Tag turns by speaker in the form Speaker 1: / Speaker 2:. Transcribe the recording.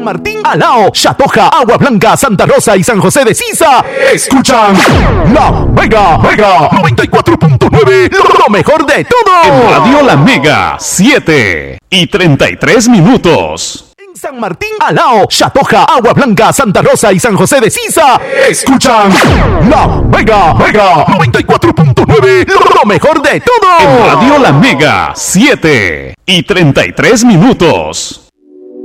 Speaker 1: San Martín, Alao, Chatoja, Agua Blanca, Santa Rosa y San José de Sisa. Escuchan La Mega 94.9, lo mejor de todo.
Speaker 2: En Radio La Mega, 7:33.
Speaker 1: En San Martín, Alao, Chatoja, Agua Blanca, Santa Rosa y San José de Sisa. Escuchan La Mega 94.9, lo mejor de todo.
Speaker 2: En Radio La Mega, 7:33.